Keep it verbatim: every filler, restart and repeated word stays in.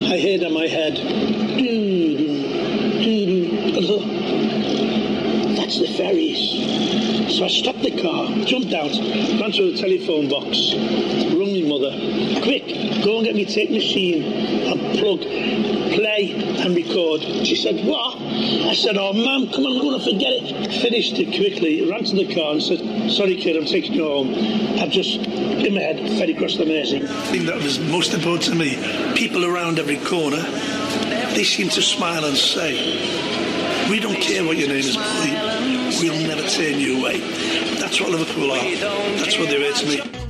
I heard in my head, doo-doo, doo-doo. I thought, that's the ferries. So I stopped the car, jumped out, ran to the telephone box, rung my mother. Quick, go and get me tape machine and plug, play and record. She said, what? I said, oh, Mum, come on, I'm going to forget it. Finished it quickly, ran to the car and said, sorry, kid, I'm taking you home. I've just, in my head, fed across the Mersey. The thing that was most important to me, people around every corner, they seem to smile and say, we don't care what your name is, boy. We'll never turn you away. That's what Liverpool are. That's what they were to me.